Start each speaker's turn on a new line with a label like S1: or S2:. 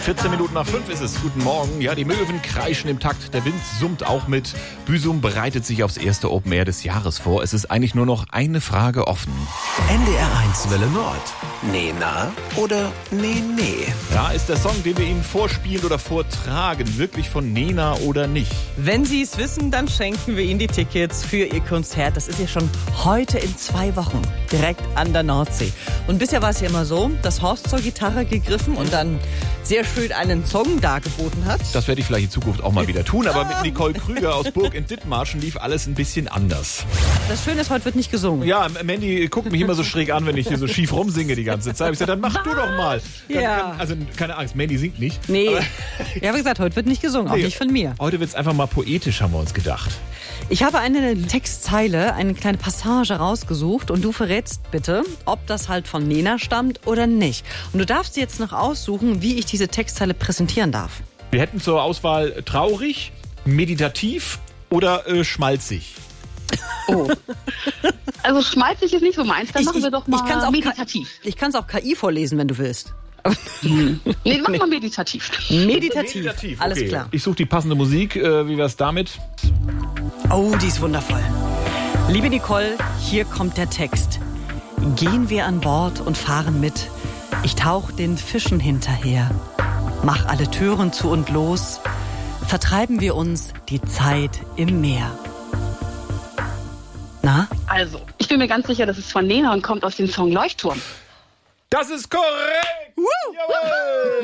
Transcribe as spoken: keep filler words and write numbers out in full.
S1: vierzehn Minuten nach fünf ist es. Guten Morgen. Ja, die Möwen kreischen im Takt. Der Wind summt auch mit. Büsum bereitet sich aufs erste Open Air des Jahres vor. Es ist eigentlich nur noch eine Frage offen.
S2: N D R eins Welle Nord. Nee, na oder nee, nee?
S1: Ja, ist der Song, den wir Ihnen vorspielen oder vortragen, wirklich von Nena oder nicht?
S3: Wenn Sie es wissen, dann schenken wir Ihnen die Tickets für Ihr Konzert. Das ist ja schon heute in zwei Wochen, direkt an der Nordsee. Und bisher war es ja immer so, dass Horst zur Gitarre gegriffen und dann sehr schön einen Song dargeboten hat.
S1: Das werde ich vielleicht in Zukunft auch mal wieder tun, aber mit Nicole Krüger aus Burg in Dithmarschen lief alles ein bisschen anders.
S3: Das Schöne ist, heute wird nicht gesungen.
S1: Ja, Mandy guckt mich immer so schräg an, wenn ich hier so schief rumsinge die ganze Zeit. Ich sage, dann mach du doch mal. Kann,
S3: Ja.
S1: kann, also keine Angst, Mandy singt nicht.
S3: Nee,
S1: Aber
S3: ja, wie gesagt, heute wird nicht gesungen, auch
S1: Nee.
S3: nicht von mir.
S1: heute wird es einfach mal poetisch, haben wir uns gedacht.
S3: Ich habe eine Textzeile, eine kleine Passage rausgesucht und du verrätst bitte, ob das halt von Nena stammt oder nicht. Und du darfst dir jetzt noch aussuchen, wie ich diese Textzeile präsentieren darf.
S1: Wir hätten zur Auswahl traurig, meditativ oder äh, schmalzig.
S4: Oh. Also schmalzig ist nicht so meins, dann
S3: Ich-
S4: machen wir
S3: ich-
S4: doch mal
S3: ich kann's auch
S4: meditativ.
S3: Ich kann es auch K I vorlesen, wenn du willst.
S4: Nee, mach mal meditativ.
S3: Meditativ, alles
S1: okay.
S3: klar.
S1: Ich suche die passende Musik. Äh, wie wär's damit?
S3: Oh, die ist wundervoll. Liebe Nicole, hier kommt der Text. Gehen wir an Bord und fahren mit. Ich tauch den Fischen hinterher. Mach alle Türen zu und los. Vertreiben wir uns die Zeit im Meer. Na?
S4: Also, ich bin mir ganz sicher, das ist von Nena und kommt aus dem Song Leuchtturm.
S1: Das ist korrekt! Jawohl!